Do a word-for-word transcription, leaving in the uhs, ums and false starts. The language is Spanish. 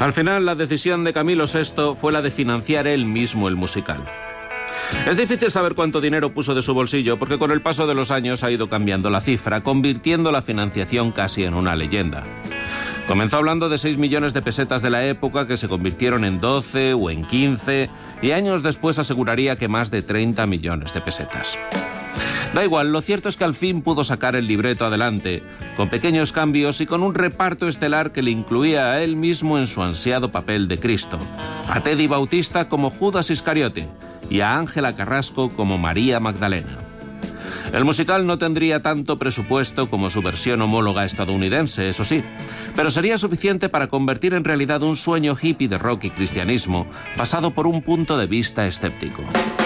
Al final, la decisión de Camilo sexto fue la de financiar él mismo el musical. Es difícil saber cuánto dinero puso de su bolsillo porque con el paso de los años ha ido cambiando la cifra, convirtiendo la financiación casi en una leyenda. Comenzó hablando de seis millones de pesetas de la época que se convirtieron en doce o en quince y años después aseguraría que más de treinta millones de pesetas. Da igual, lo cierto es que al fin pudo sacar el libreto adelante, con pequeños cambios y con un reparto estelar que le incluía a él mismo en su ansiado papel de Cristo, a Teddy Bautista como Judas Iscariote y a Ángela Carrasco como María Magdalena. El musical no tendría tanto presupuesto como su versión homóloga estadounidense, eso sí, pero sería suficiente para convertir en realidad un sueño hippie de rock y cristianismo, pasado por un punto de vista escéptico.